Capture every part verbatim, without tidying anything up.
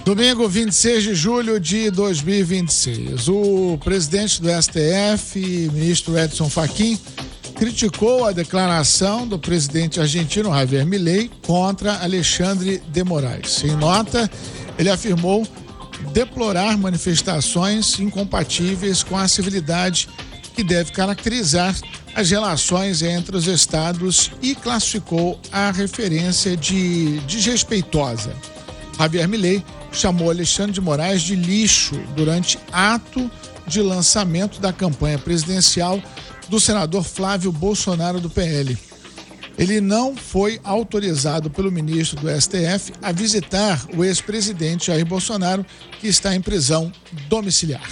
Domingo, vinte e seis de julho de dois mil e vinte e seis. O presidente do S T F, ministro Edson Fachin, criticou a declaração do presidente argentino Javier Milei contra Alexandre de Moraes. Em nota, ele afirmou deplorar manifestações incompatíveis com a civilidade que deve caracterizar as relações entre os estados e classificou a referência de desrespeitosa. Javier Milei chamou Alexandre de Moraes de lixo durante ato de lançamento da campanha presidencial do senador Flávio Bolsonaro do P L. Ele não foi autorizado pelo ministro do S T F a visitar o ex-presidente Jair Bolsonaro, que está em prisão domiciliar.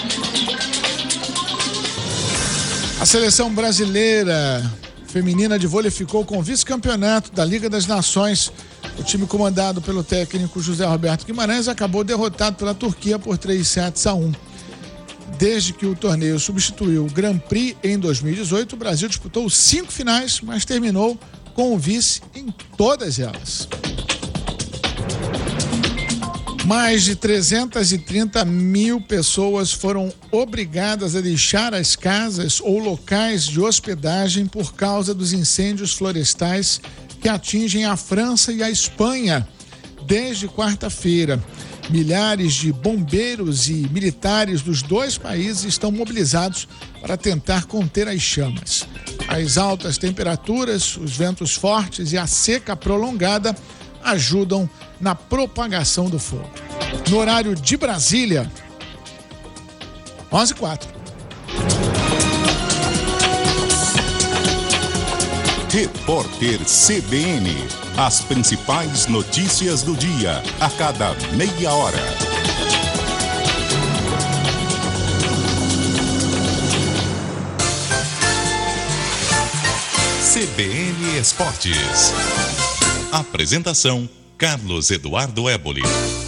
A seleção brasileira feminina de vôlei ficou com o vice-campeonato da Liga das Nações. O time comandado pelo técnico José Roberto Guimarães acabou derrotado pela Turquia por três sets a um. Desde que o torneio substituiu o Grand Prix em dois mil e dezoito, o Brasil disputou cinco finais, mas terminou com o vice em todas elas. Mais de trezentas e trinta mil pessoas foram obrigadas a deixar as casas ou locais de hospedagem por causa dos incêndios florestais que atingem a França e a Espanha desde quarta-feira. Milhares de bombeiros e militares dos dois países estão mobilizados para tentar conter as chamas. As altas temperaturas, os ventos fortes e a seca prolongada ajudam na propagação do fogo. No horário de Brasília, onze e quatro. Repórter C B N. As principais notícias do dia, a cada meia hora. C B N Esportes. Apresentação: Carlos Eduardo Éboli.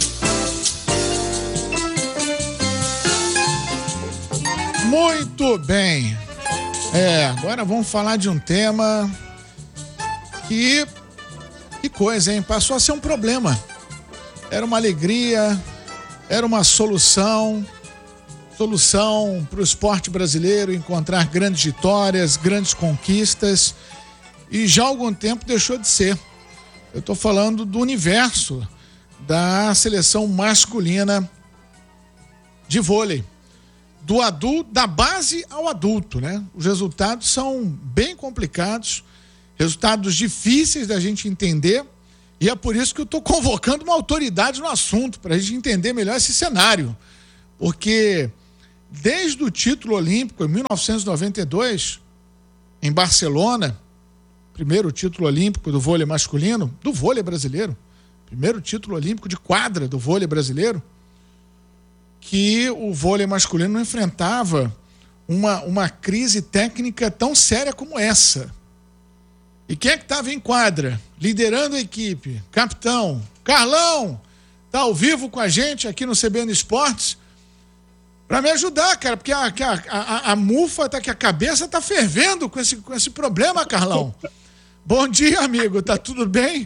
Muito bem. É, agora vamos falar de um tema que... Que coisa, hein? Passou a ser um problema. Era uma alegria, era uma solução, solução para o esporte brasileiro encontrar grandes vitórias, grandes conquistas, e já há algum tempo deixou de ser. Eu estou falando do universo da seleção masculina de vôlei, do adulto, da base ao adulto, né? Os resultados são bem complicados, resultados difíceis da gente entender, e é por isso que eu estou convocando uma autoridade no assunto, para a gente entender melhor esse cenário. Porque desde o título olímpico em mil novecentos e noventa e dois, em Barcelona, primeiro título olímpico do vôlei masculino, do vôlei brasileiro, primeiro título olímpico de quadra do vôlei brasileiro, que o vôlei masculino não enfrentava uma, uma crise técnica tão séria como essa. E quem é que estava em quadra, liderando a equipe? Capitão Carlão, tá ao vivo com a gente aqui no C B N Esportes, para me ajudar, cara, porque a, a, a, a mufa, tá, que a cabeça tá fervendo com esse, com esse problema, Carlão. Bom dia, amigo, tá tudo bem?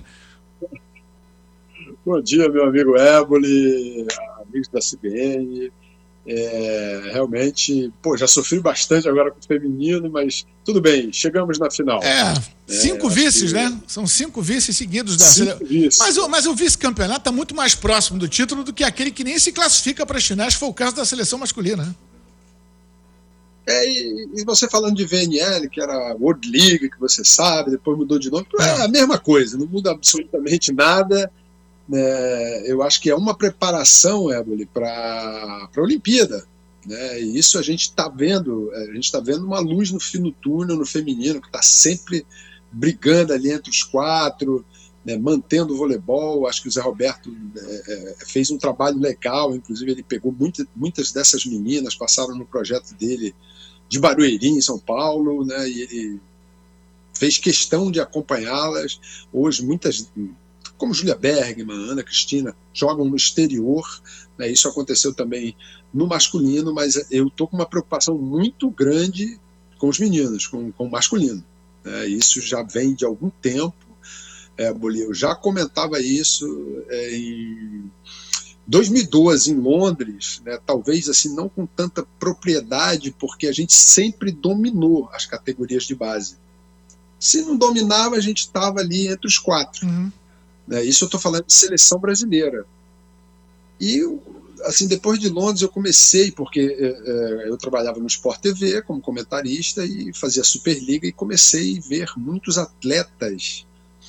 Bom dia, meu amigo Éboli, amigos da C B N. É, realmente, pô, já sofri bastante agora com o feminino, mas tudo bem, chegamos na final. É, cinco é, vices, que... né? São cinco vices seguidos da cinco vices. Mas, mas o vice-campeonato está muito mais próximo do título do que aquele que nem se classifica para as finais, foi o caso da seleção masculina, né? É, e, e você falando de V N L, que era World League, que você sabe, depois mudou de nome, é, é a mesma coisa, não muda absolutamente nada. É, eu acho que é uma preparação, Éboli, para a Olimpíada, né? E isso a gente está vendo, a gente está vendo uma luz no fim do túnel no feminino, que está sempre brigando ali entre os quatro, né, mantendo o voleibol. Acho que o Zé Roberto é, é, fez um trabalho legal, inclusive ele pegou muita, muitas dessas meninas, passaram no projeto dele de Barueri, em São Paulo, né, e ele fez questão de acompanhá-las. Hoje muitas, como Júlia Bergman, Ana Cristina, jogam no exterior, né? Isso aconteceu também no masculino, mas eu estou com uma preocupação muito grande com os meninos, com, com o masculino, né? Isso já vem de algum tempo. É, Boli, eu já comentava isso é, em, dois mil e doze, em Londres, né, talvez assim não com tanta propriedade, porque a gente sempre dominou as categorias de base. Se não dominava, a gente estava ali entre os quatro. Uhum. Né, isso eu estou falando de seleção brasileira. E, assim, depois de Londres eu comecei, porque é, eu trabalhava no Sport T V como comentarista e fazia Superliga, e comecei a ver muitos atletas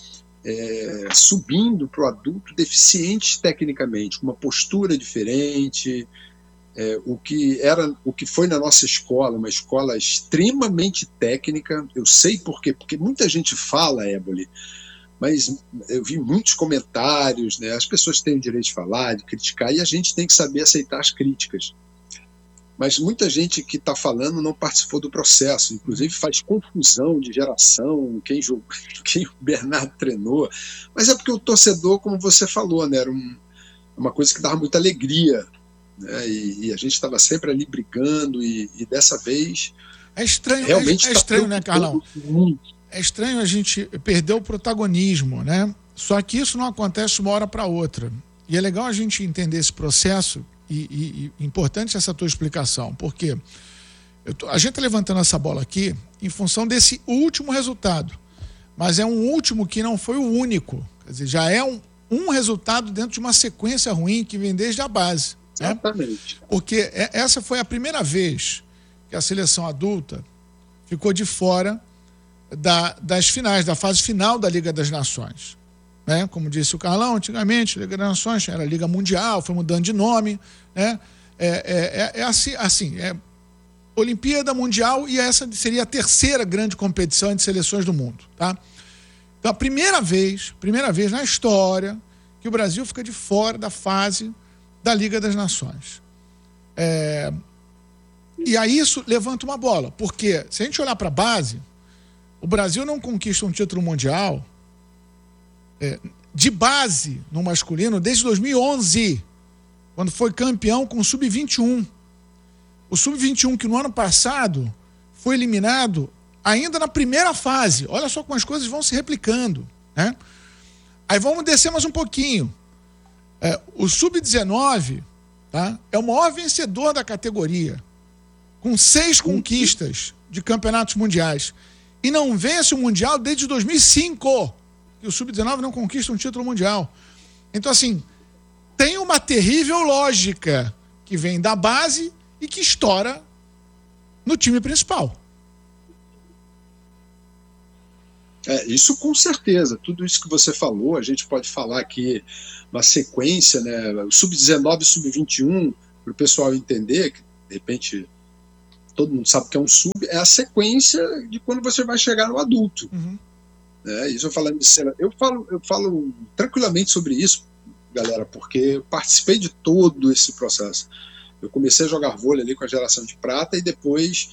É, subindo para o adulto deficientes tecnicamente, com uma postura diferente, é, o que era, o que foi na nossa escola, uma escola extremamente técnica. Eu sei por quê, porque muita gente fala, Éboli, mas eu vi muitos comentários, né? As pessoas têm o direito de falar, de criticar, e a gente tem que saber aceitar as críticas. Mas muita gente que está falando não participou do processo, inclusive faz confusão de geração, quem, jogou, quem o Bernardo treinou. Mas é porque o torcedor, como você falou, né, era um, uma coisa que dava muita alegria, né, e, e a gente estava sempre ali brigando, e, e dessa vez... É estranho, realmente é, é estranho, né, Carlão? É estranho a gente perder o protagonismo, né? Só que isso não acontece de uma hora para outra. E é legal a gente entender esse processo. E, e, e importante essa tua explicação, porque eu tô, a gente está levantando essa bola aqui em função desse último resultado, mas é um último que não foi o único, quer dizer, já é um, um resultado dentro de uma sequência ruim que vem desde a base. Né? Exatamente. Porque é, essa foi a primeira vez que a seleção adulta ficou de fora da, das finais, da fase final da Liga das Nações. Né? Como disse o Carlão, antigamente, Liga das Nações era Liga Mundial, foi mudando de nome. Né? É, é, é assim, assim é Olimpíada Mundial, e essa seria a terceira grande competição entre seleções do mundo. Tá? Então, a primeira vez, primeira vez na história que o Brasil fica de fora da fase da Liga das Nações. É, e aí isso levanta uma bola, porque se a gente olhar para a base, o Brasil não conquista um título mundial É, de base no masculino desde dois mil e onze, quando foi campeão com o sub vinte e um. O sub vinte e um que no ano passado foi eliminado ainda na primeira fase. Olha só como as coisas vão se replicando. Né? Aí vamos descer mais um pouquinho. É, o sub dezenove, tá, é o maior vencedor da categoria, com seis conquistas de campeonatos mundiais. E não vence o Mundial desde dois mil e cinco. Que o sub dezenove não conquista um título mundial. Então, assim, tem uma terrível lógica que vem da base e que estoura no time principal. É, isso com certeza. Tudo isso que você falou, a gente pode falar aqui uma sequência, né? O sub dezenove e sub vinte e um, para o pessoal entender, que de repente todo mundo sabe que é um sub, é a sequência de quando você vai chegar no adulto. Uhum. É, isso eu falando de cena, eu falo, eu falo tranquilamente sobre isso, galera, porque eu participei de todo esse processo. Eu comecei a jogar vôlei ali com a geração de prata, e depois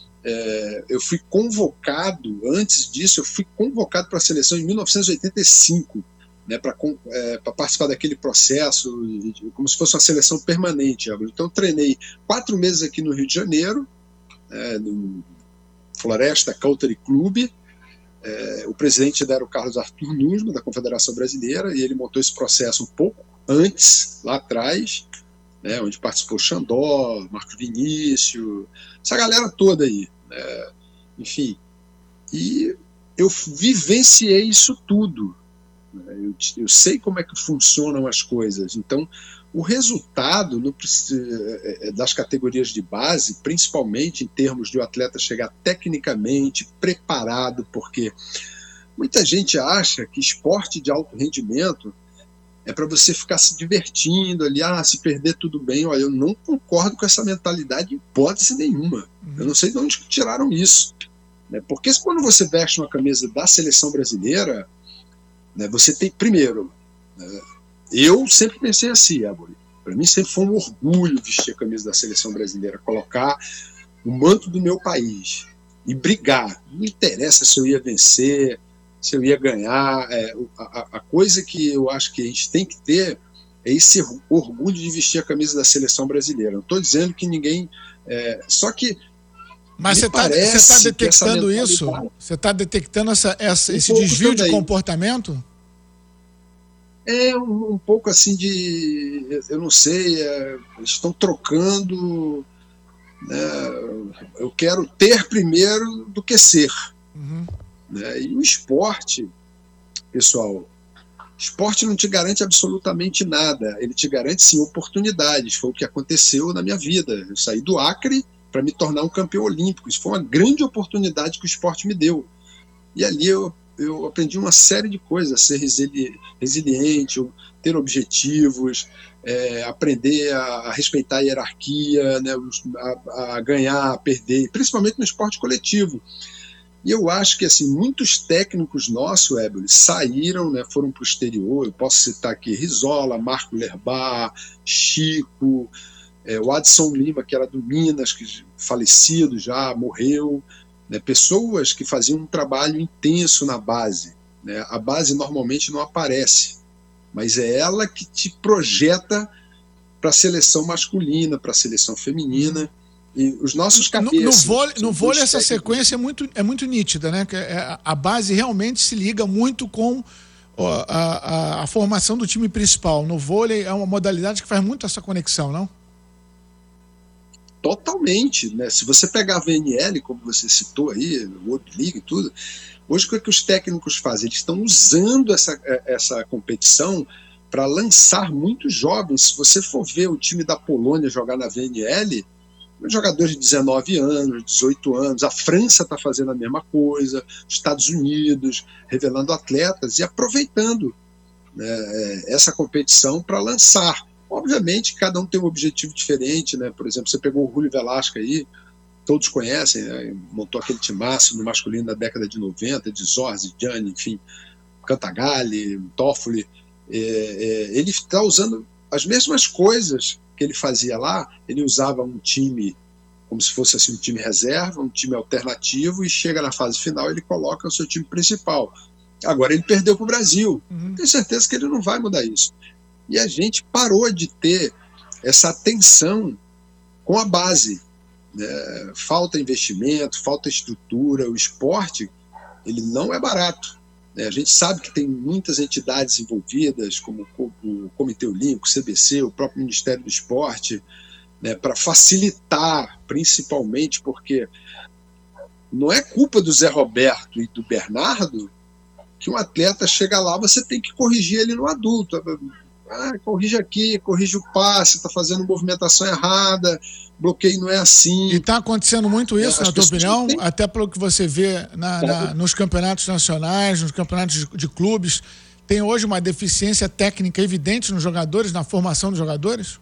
é, eu fui convocado, antes disso eu fui convocado para a seleção em mil novecentos e oitenta e cinco, né, para é, participar daquele processo, como se fosse uma seleção permanente. Então eu treinei quatro meses aqui no Rio de Janeiro, é, no Floresta Country Club. É, o presidente era o Carlos Arthur Nunes, da Confederação Brasileira, e ele montou esse processo um pouco antes, lá atrás, né, onde participou Xandó, Marcos Vinícius, essa galera toda aí, né, enfim. E eu vivenciei isso tudo. Né, eu, eu sei como é que funcionam as coisas. Então, o resultado no, das categorias de base, principalmente em termos de o atleta chegar tecnicamente preparado, porque muita gente acha que esporte de alto rendimento é para você ficar se divertindo ali, ah, se perder tudo bem. Olha, eu não concordo com essa mentalidade em hipótese nenhuma. Uhum. Eu não sei de onde tiraram isso. Né? Porque quando você veste uma camisa da seleção brasileira, né, você tem, primeiro... Né, eu sempre pensei assim, Éboli. Para mim sempre foi um orgulho vestir a camisa da seleção brasileira, colocar o manto do meu país e brigar. Não interessa se eu ia vencer, se eu ia ganhar. É, a, a coisa que eu acho que a gente tem que ter é esse orgulho de vestir a camisa da seleção brasileira. Não estou dizendo que ninguém... É, só que... Mas você está detectando isso? Você está detectando essa, essa, esse desvio de comportamento? É um, um pouco assim de, eu não sei, é, eles estão trocando, né, eu quero ter primeiro do que ser. Uhum. Né, e o esporte, pessoal, esporte não te garante absolutamente nada, ele te garante sim oportunidades, foi o que aconteceu na minha vida, eu saí do Acre para me tornar um campeão olímpico, isso foi uma grande oportunidade que o esporte me deu, e ali eu eu aprendi uma série de coisas, ser resili resiliente, ter objetivos, é, aprender a, a respeitar a hierarquia, né, a, a ganhar, a perder, principalmente no esporte coletivo. E eu acho que assim, muitos técnicos nossos, Éboli, saíram, né, foram para o exterior, eu posso citar aqui Rizola, Marco Lerbar, Chico, é, o Adson Lima, que era do Minas, que falecido já, morreu, né, pessoas que faziam um trabalho intenso na base, né? A base normalmente não aparece, mas é ela que te projeta para a seleção masculina, para a seleção feminina, e os nossos cabeças. No, no vôlei, no vôlei essa sequência é muito, é muito nítida, né? A base realmente se liga muito com a, a, a formação do time principal. No vôlei é uma modalidade que faz muito essa conexão, não? Totalmente, né? Se você pegar a V N L, como você citou aí, World League e tudo, hoje o que, é que os técnicos fazem? Eles estão usando essa, essa competição para lançar muitos jovens. Se você for ver o time da Polônia jogar na V N L, jogadores de dezenove anos, dezoito anos, a França está fazendo a mesma coisa, os Estados Unidos, revelando atletas e aproveitando, né, essa competição para lançar. Obviamente, cada um tem um objetivo diferente, né? Por exemplo, você pegou o Julio Velasco aí, todos conhecem, né? Montou aquele timaço no masculino da década de noventa, de Zorzi, Gianni, enfim, Cantagalli, Toffoli. É, é, ele está usando as mesmas coisas que ele fazia lá. Ele usava um time como se fosse assim, um time reserva, um time alternativo, e chega na fase final ele coloca o seu time principal. Agora ele perdeu para o Brasil. Uhum. Tenho certeza que ele não vai mudar isso. E a gente parou de ter essa atenção com a base, né? Falta investimento, falta estrutura. O esporte, ele não é barato, né? A gente sabe que tem muitas entidades envolvidas, como o Comitê Olímpico, o C B C, o próprio Ministério do Esporte, né, para facilitar, principalmente porque não é culpa do Zé Roberto e do Bernardo que um atleta chega lá, você tem que corrigir ele no adulto. Ah, corrige aqui, corrige o passe, está fazendo movimentação errada, bloqueio não é assim. E está acontecendo muito isso, é, na tua opinião? Têm... Até pelo que você vê na, na, nos campeonatos nacionais, nos campeonatos de, de clubes, tem hoje uma deficiência técnica evidente nos jogadores, na formação dos jogadores?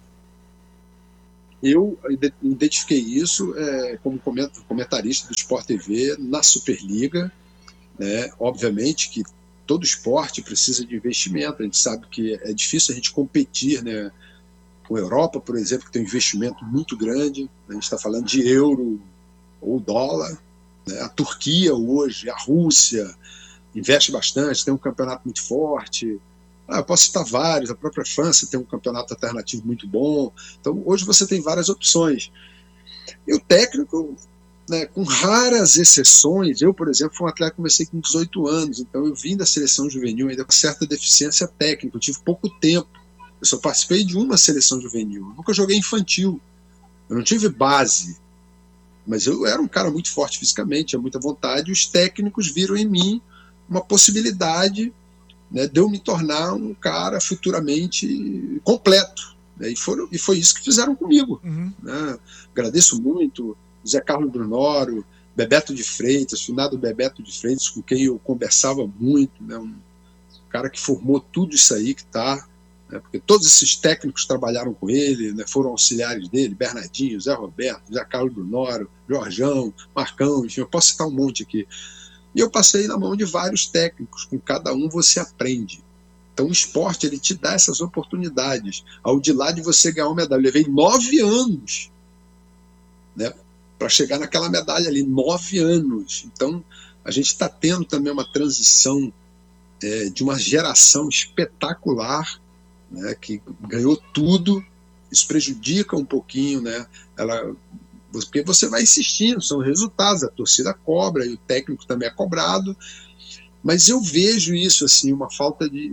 Eu identifiquei isso é, como comentarista do Sport T V na Superliga, né? Obviamente que todo esporte precisa de investimento, a gente sabe que é difícil a gente competir, né, com a Europa, por exemplo, que tem um investimento muito grande, a gente está falando de euro ou dólar, né? A Turquia hoje, a Rússia investe bastante, tem um campeonato muito forte. Ah, eu posso citar vários, a própria França tem um campeonato alternativo muito bom. Então hoje você tem várias opções. E o técnico, né, com raras exceções, eu, por exemplo, fui um atleta que comecei com dezoito anos, então eu vim da seleção juvenil ainda com certa deficiência técnica, eu tive pouco tempo, eu só participei de uma seleção juvenil, eu nunca joguei infantil, eu não tive base, mas eu era um cara muito forte fisicamente, tinha muita vontade, e os técnicos viram em mim uma possibilidade, né, de eu me tornar um cara futuramente completo, né, e, foram, e foi isso que fizeram comigo. Uhum. Né? Agradeço muito Zé Carlos Brunoro, Bebeto de Freitas, finado Bebeto de Freitas, com quem eu conversava muito, né, um cara que formou tudo isso aí que está, né, porque todos esses técnicos trabalharam com ele, né, foram auxiliares dele, Bernardinho, Zé Roberto, Zé Carlos Brunoro, Jorjão, Marcão, enfim, eu posso citar um monte aqui. E eu passei na mão de vários técnicos, com cada um você aprende. Então o esporte, ele te dá essas oportunidades. Ao de lá de você ganhar uma medalha, eu levei nove anos, né, para chegar naquela medalha ali, nove anos. Então a gente está tendo também uma transição é, de uma geração espetacular, né, que ganhou tudo. Isso prejudica um pouquinho, né, ela... porque você vai insistindo, são resultados, a torcida cobra e o técnico também é cobrado, mas eu vejo isso assim, uma falta de,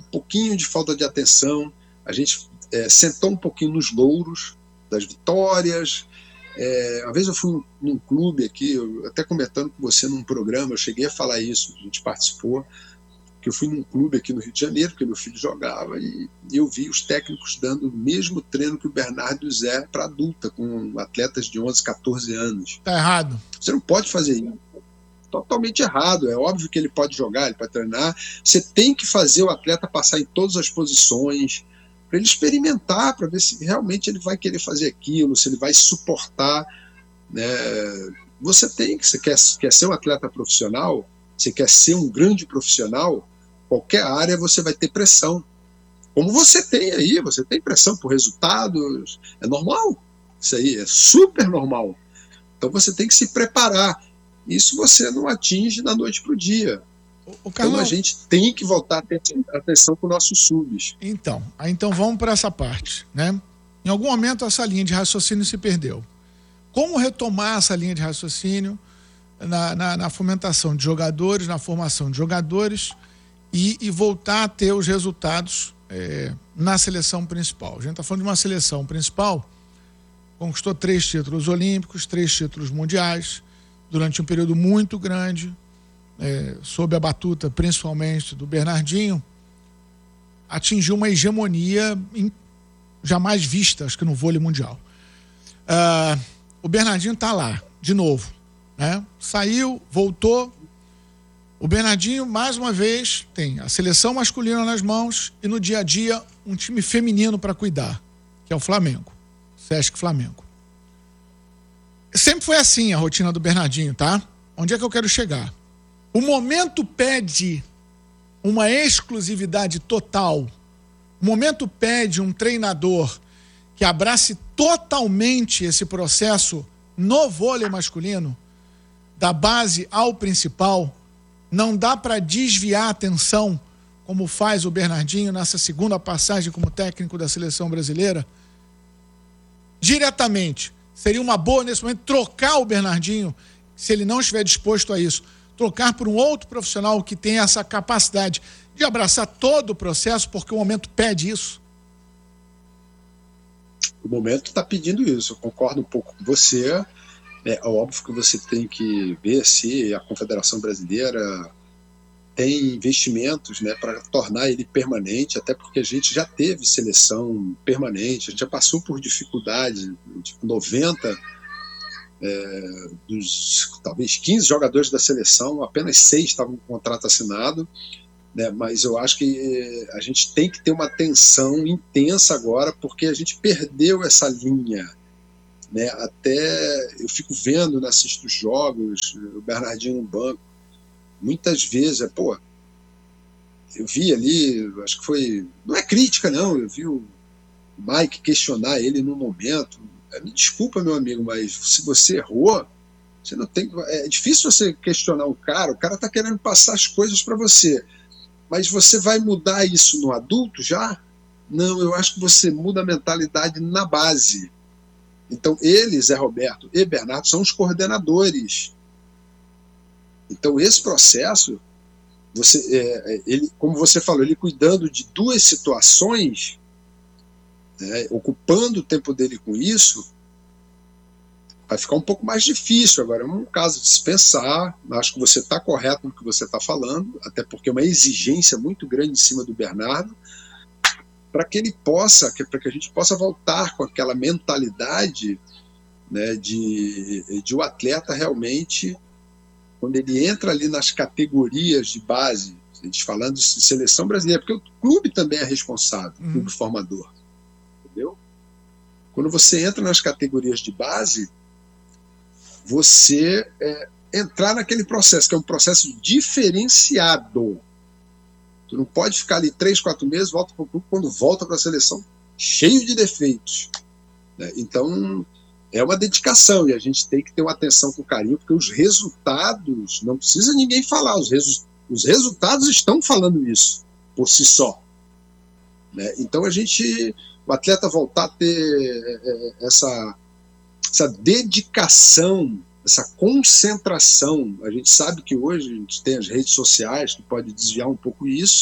pouquinho de falta de atenção, a gente é, sentou um pouquinho nos louros das vitórias. É, uma vez eu fui num clube aqui, eu, até comentando com você num programa, eu cheguei a falar isso, a gente participou, que eu fui num clube aqui no Rio de Janeiro, porque meu filho jogava, e, e eu vi os técnicos dando o mesmo treino que o Bernardo e o Zé para adulta, com atletas de onze, catorze anos. Tá errado. Você não pode fazer isso. Totalmente errado. É óbvio que ele pode jogar, ele pode treinar. Você tem que fazer o atleta passar em todas as posições, para ele experimentar, para ver se realmente ele vai querer fazer aquilo, se ele vai suportar. Né? Você tem que, você quer, quer ser um atleta profissional, você quer ser um grande profissional, qualquer área você vai ter pressão. Como você tem aí, você tem pressão por resultados, é normal. Isso aí é super normal. Então você tem que se preparar. Isso você não atinge da noite para o dia. O Carlão, então a gente tem que voltar a ter atenção com nossos subs. Então, então vamos para essa parte, né? Em algum momento essa linha de raciocínio se perdeu. Como retomar essa linha de raciocínio na, na, na fomentação de jogadores, na formação de jogadores e, e voltar a ter os resultados é, na seleção principal? A gente está falando de uma seleção principal, conquistou três títulos olímpicos, três títulos mundiais, durante um período muito grande, É, sob a batuta principalmente do Bernardinho, atingiu uma hegemonia em, jamais vista, acho que no vôlei mundial. Uh, o Bernardinho está lá, de novo, né? Saiu, voltou. O Bernardinho, mais uma vez, tem a seleção masculina nas mãos e no dia a dia um time feminino para cuidar, que é o Flamengo, Sesc Flamengo. Sempre foi assim a rotina do Bernardinho, tá? Onde é que eu quero chegar? O momento pede uma exclusividade total. O momento pede um treinador que abrace totalmente esse processo no vôlei masculino, da base ao principal. Não dá para desviar a atenção, como faz o Bernardinho nessa segunda passagem como técnico da seleção brasileira. Diretamente, seria uma boa nesse momento trocar o Bernardinho, se ele não estiver disposto a isso. Trocar por um outro profissional que tem essa capacidade de abraçar todo o processo, porque o momento pede isso. O momento está pedindo isso, eu concordo um pouco com você. É óbvio que você tem que ver se a Confederação Brasileira tem investimentos, né, para tornar ele permanente, até porque a gente já teve seleção permanente, a gente já passou por dificuldades, tipo noventa... É, dos talvez quinze jogadores da seleção, apenas seis estavam com contrato assinado, né? Mas eu acho que a gente tem que ter uma atenção intensa agora, porque a gente perdeu essa linha, né? Até eu fico vendo, né, assisto os jogos, o Bernardinho no banco, muitas vezes, é, pô, eu vi ali, acho que foi, não é crítica não, eu vi o Mike questionar ele no momento. Me desculpa, meu amigo, mas se você errou, você não tem. É difícil você questionar o cara, o cara está querendo passar as coisas para você. Mas você vai mudar isso no adulto já? Não, eu acho que você muda a mentalidade na base. Então, eles, Zé Roberto e Bernardo, são os coordenadores. Então, esse processo, você, é, ele, como você falou, ele cuidando de duas situações, né, ocupando o tempo dele com isso, vai ficar um pouco mais difícil. Agora é um caso de se pensar. Acho que você está correto no que você está falando, até porque é uma exigência muito grande em cima do Bernardo, para que ele possa, para que a gente possa voltar com aquela mentalidade, né, de, de o atleta realmente, quando ele entra ali nas categorias de base, a gente falando de seleção brasileira, porque o clube também é responsável, o clube uhum. formador. Entendeu? Quando você entra nas categorias de base, você é, entrar naquele processo, que é um processo diferenciado. Tu não pode ficar ali três, quatro meses, volta para o clube, quando volta para a seleção, cheio de defeitos. Né? Então, é uma dedicação, e a gente tem que ter uma atenção com carinho, porque os resultados, não precisa ninguém falar, os, resu os resultados estão falando isso, por si só. Né? Então, a gente... o atleta voltar a ter essa, essa dedicação, essa concentração. A gente sabe que hoje a gente tem as redes sociais que pode desviar um pouco isso,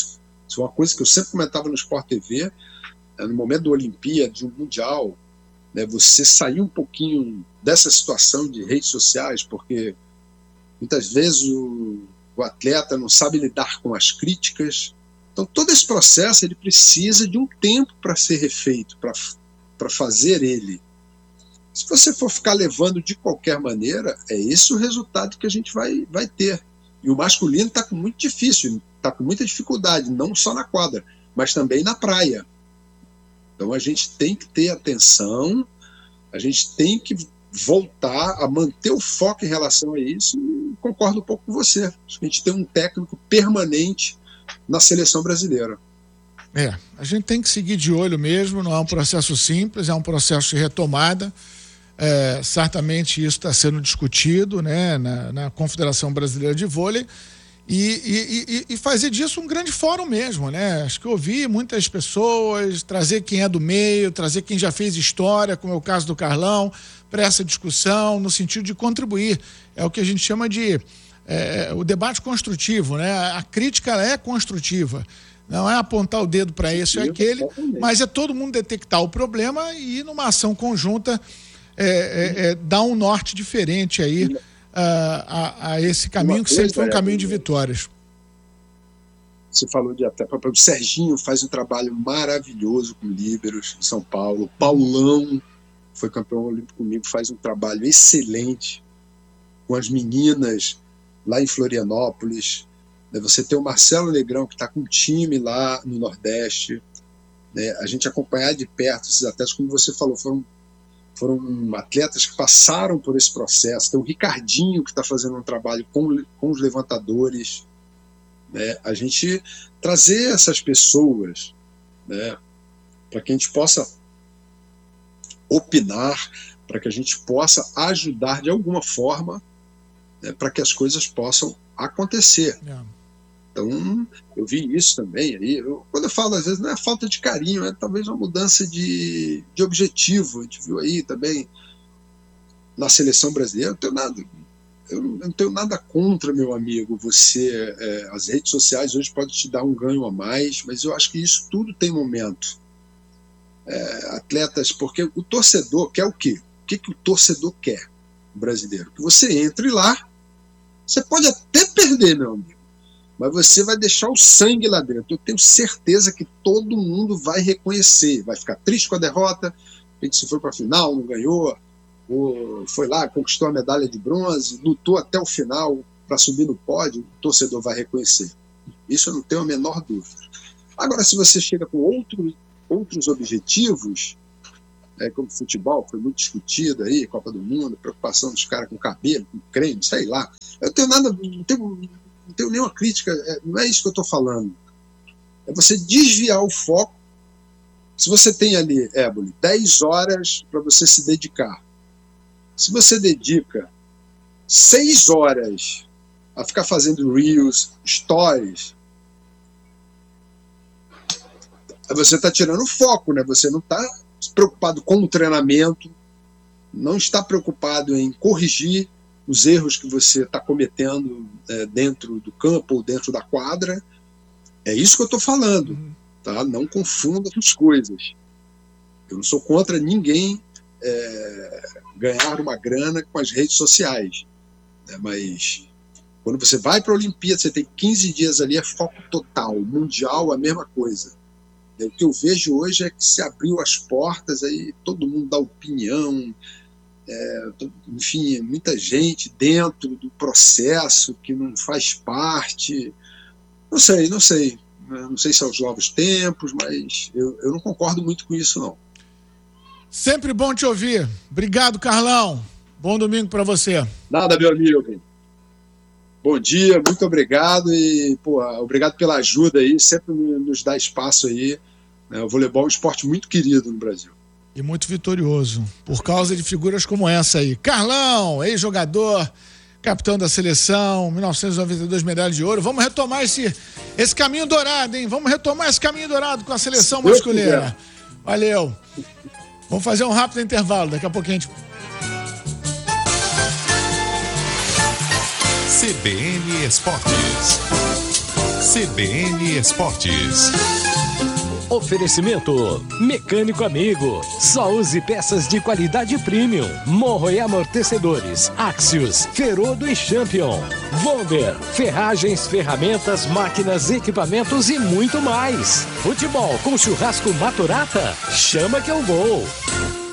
Isso é uma coisa que eu sempre comentava no Sport T V, né, no momento da Olimpíada, de um Mundial, né, você sair um pouquinho dessa situação de redes sociais, porque muitas vezes o, o atleta não sabe lidar com as críticas. Então todo esse processo ele precisa de um tempo para ser refeito, para fazer ele. Se você for ficar levando de qualquer maneira, é esse o resultado que a gente vai, vai ter. E o masculino está com muito difícil, está com muita dificuldade, não só na quadra, mas também na praia. Então a gente tem que ter atenção, a gente tem que voltar a manter o foco em relação a isso, e concordo um pouco com você. Acho que a gente tem um técnico permanente na seleção brasileira. É, a gente tem que seguir de olho mesmo, não é um processo simples, é um processo de retomada. É, certamente isso está sendo discutido, né, na, na Confederação Brasileira de Vôlei, e, e, e, e fazer disso um grande fórum mesmo, né? Acho que ouvir muitas pessoas, trazer quem é do meio, trazer quem já fez história, como é o caso do Carlão, para essa discussão, no sentido de contribuir. É o que a gente chama de é, o debate construtivo, né? A crítica ela é construtiva. Não é apontar o dedo para esse ou aquele, mas é todo mundo detectar o problema e, numa ação conjunta, É, é, é, dá um norte diferente aí uh, a, a esse caminho que sempre foi um caminho de vitórias. Você falou de até o Serginho faz um trabalho maravilhoso com líberos em São Paulo. Paulão foi campeão olímpico comigo, faz um trabalho excelente com as meninas lá em Florianópolis. Você tem o Marcelo Negrão que está com um time lá no Nordeste, né? A gente acompanhar de perto esses atletas, como você falou, foram Foram atletas que passaram por esse processo. Tem o Ricardinho, que está fazendo um trabalho com, com os levantadores. Né? A gente trazer essas pessoas, né, para que a gente possa opinar, para que a gente possa ajudar de alguma forma, né, para que as coisas possam acontecer. Yeah. Então, eu vi isso também. Aí, eu, quando eu falo, às vezes, não é falta de carinho, é talvez uma mudança de, de objetivo. A gente viu aí também na seleção brasileira. Eu, tenho nada, eu não tenho nada contra, meu amigo. Você, é, as redes sociais hoje podem te dar um ganho a mais, mas eu acho que isso tudo tem momento. É, atletas, porque o torcedor quer o quê? O que, que o torcedor quer, o brasileiro? Que você entre lá, você pode até perder, meu amigo, mas você vai deixar o sangue lá dentro. Eu tenho certeza que todo mundo vai reconhecer, vai ficar triste com a derrota, a gente se foi para a final, não ganhou, ou foi lá, conquistou a medalha de bronze, lutou até o final para subir no pódio, o torcedor vai reconhecer. Isso eu não tenho a menor dúvida. Agora, se você chega com outro, outros objetivos, é, como futebol, foi muito discutido aí, Copa do Mundo, preocupação dos caras com cabelo, com creme, sei lá. Eu tenho nada, não tenho... Não tenho nenhuma crítica, não é isso que eu estou falando. É você desviar o foco. Se você tem ali, Éboli, dez horas para você se dedicar. Se você dedica seis horas a ficar fazendo reels, stories, você está tirando o foco, né? Você não está preocupado com o treinamento, não está preocupado em corrigir os erros que você está cometendo é, dentro do campo ou dentro da quadra. É isso que eu estou falando. Uhum. Tá? Não confunda as coisas. Eu não sou contra ninguém é, ganhar uma grana com as redes sociais. Né? Mas quando você vai para a Olimpíada, você tem quinze dias ali, é foco total. Mundial, a mesma coisa. O que eu vejo hoje é que se abriu as portas, aí todo mundo dá opinião. É, enfim, muita gente dentro do processo que não faz parte. Não sei, não sei. Não sei se são os novos tempos, mas eu, eu não concordo muito com isso, não. Sempre bom te ouvir. Obrigado, Carlão. Bom domingo para você. Nada, meu amigo. Bom dia, muito obrigado e pô, obrigado pela ajuda aí. Sempre nos dá espaço aí. Né? O voleibol é um esporte muito querido no Brasil. E muito vitorioso, por causa de figuras como essa aí. Carlão, ex-jogador, capitão da seleção, mil novecentos e noventa e dois, medalha de ouro. Vamos retomar esse, esse caminho dourado, hein? Vamos retomar esse caminho dourado com a seleção masculina. Valeu. Vamos fazer um rápido intervalo, daqui a pouquinho a gente... C B N Esportes. C B N Esportes. Oferecimento Mecânico Amigo. Só use peças de qualidade premium. Morro e amortecedores. Axios, Ferodo e Champion. Vonder, ferragens, ferramentas, máquinas, equipamentos e muito mais. Futebol com churrasco Maturata? Chama que eu vou.